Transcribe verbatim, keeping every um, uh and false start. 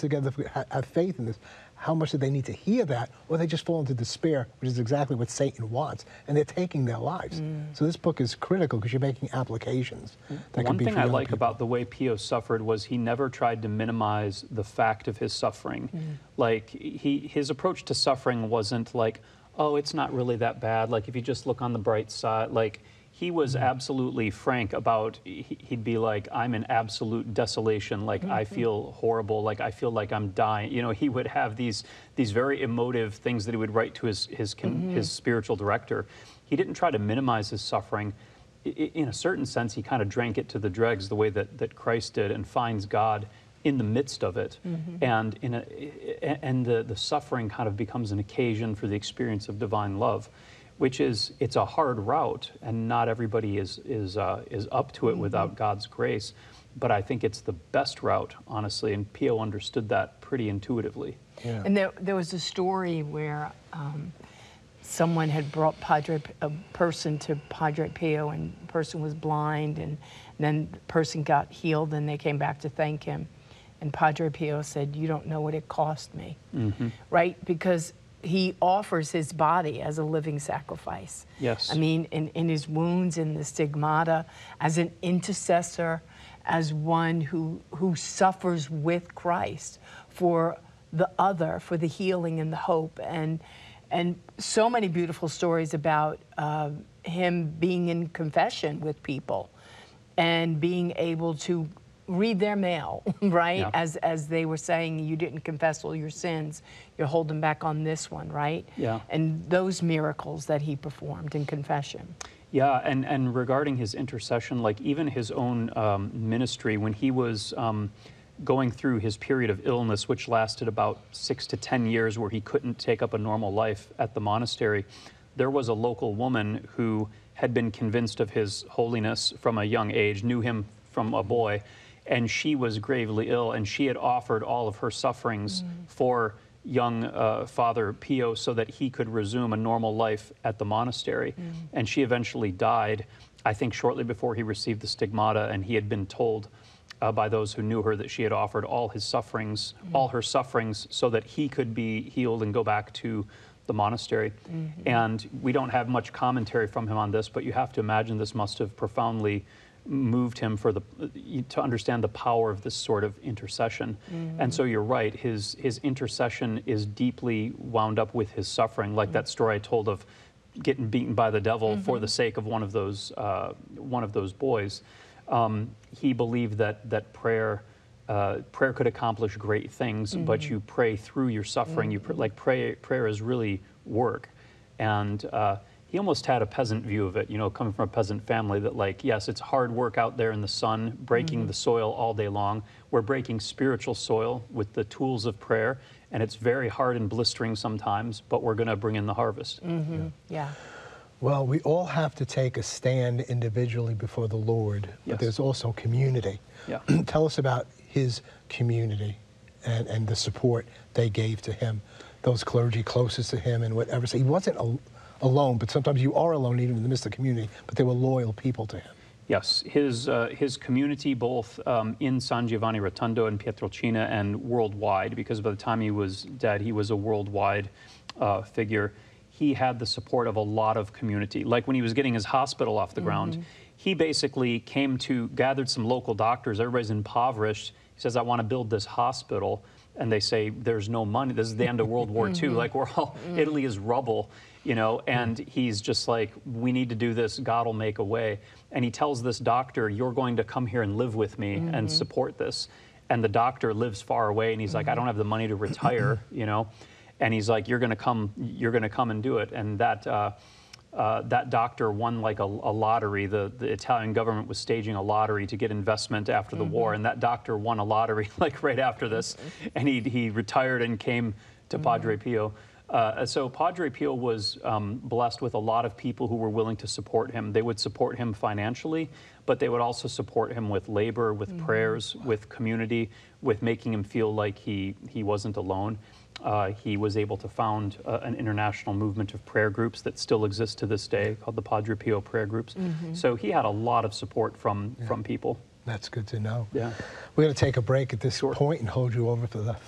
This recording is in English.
together, ha have faith in this, how much do they need to hear that, or they just fall into despair, which is exactly what Satan wants, and they're taking their lives. Mm. So this book is critical because you're making applications. That One could be thing for I young like people. about the way Pio suffered was he never tried to minimize the fact of his suffering. Mm. Like, he, his approach to suffering wasn't like, oh, it's not really that bad, like if you just look on the bright side. Like, he was mm-hmm. absolutely frank about, he'd be like, I'm in absolute desolation, like mm-hmm. I feel horrible, like I feel like I'm dying. You know, he would have these these very emotive things that he would write to his, his, mm-hmm. his spiritual director. He didn't try to minimize his suffering. In a certain sense, he kind of drank it to the dregs the way that, that Christ did, and finds God in the midst of it. Mm-hmm. And, in a, and the, the suffering kind of becomes an occasion for the experience of divine love, which is, it's a hard route, and not everybody is, is, uh, is up to it mm-hmm. without God's grace. But I think it's the best route, honestly, and Pio understood that pretty intuitively. Yeah. And there, there was a story where um, someone had brought Padre, a person to Padre Pio, and the person was blind, and then the person got healed, and they came back to thank him. And Padre Pio said, you don't know what it cost me, mm-hmm. right? Because he offers his body as a living sacrifice. Yes. I mean, in, in his wounds, in the stigmata, as an intercessor, as one who, who suffers with Christ for the other, for the healing and the hope. And, and so many beautiful stories about uh, him being in confession with people and being able to read their mail, right? Yeah. As as they were saying, you didn't confess all your sins, you're holding back on this one, right? Yeah. And those miracles that he performed in confession. Yeah, and, and regarding his intercession, like even his own um, ministry, when he was um, going through his period of illness, which lasted about six to ten years, where he couldn't take up a normal life at the monastery, there was a local woman who had been convinced of his holiness from a young age, knew him from a boy, and she was gravely ill, and she had offered all of her sufferings mm. for young uh, Father Pio so that he could resume a normal life at the monastery. Mm. And she eventually died, I think shortly before he received the stigmata, and he had been told uh, by those who knew her that she had offered all his sufferings, mm. all her sufferings, so that he could be healed and go back to the monastery. Mm-hmm. And we don't have much commentary from him on this, but you have to imagine this must have profoundly moved him for the to understand the power of this sort of intercession. Mm-hmm. And so you're right, his his intercession is deeply wound up with his suffering, like mm-hmm. that story I told of getting beaten by the devil mm-hmm. for the sake of one of those uh, one of those boys. Um, he believed that that prayer uh, prayer could accomplish great things, mm-hmm. but you pray through your suffering. Mm-hmm. You pr like pray prayer is really work, and uh, he almost had a peasant view of it, you know, coming from a peasant family, that like, yes, it's hard work out there in the sun, breaking mm-hmm. the soil all day long. We're breaking spiritual soil with the tools of prayer, and it's very hard and blistering sometimes, but we're going to bring in the harvest. Mm-hmm. yeah. yeah. Well, we all have to take a stand individually before the Lord, Yes. but there's also community. Yeah. Tell us about his community and, and the support they gave to him, those clergy closest to him and whatever. So he wasn't a alone, but sometimes you are alone even in the midst of the community, but they were loyal people to him. Yes, his, uh, his community both um, in San Giovanni Rotondo and Pietrelcina and worldwide, because by the time he was dead, he was a worldwide uh, figure. He had the support of a lot of community. Like when he was getting his hospital off the mm-hmm. ground, he basically came to, gathered some local doctors, everybody's impoverished. He says, I want to build this hospital. And they say, there's no money. This is the end of World War Two. Mm-hmm. Like, we're all, mm-hmm. Italy is rubble, you know, and mm-hmm. he's just like, we need to do this. God will make a way. And he tells this doctor, you're going to come here and live with me mm-hmm. and support this. And the doctor lives far away, and he's mm-hmm. like, I don't have the money to retire, you know. And he's like, you're going to come, you're going to come and do it. And that, uh, Uh, that doctor won like a, a lottery. The, the Italian government was staging a lottery to get investment after the mm-hmm. war, and that doctor won a lottery like right after this, and he, he retired and came to mm-hmm. Padre Pio. Uh, so Padre Pio was um, blessed with a lot of people who were willing to support him. They would support him financially, but they would also support him with labor, with mm-hmm. prayers, with community, with making him feel like he, he wasn't alone. Uh, he was able to found uh, an international movement of prayer groups that still exists to this day, called the Padre Pio prayer groups. Mm-hmm. So he had a lot of support from, yeah. from people. That's good to know. Yeah. We're going to take a break at this sure. point and hold you over for the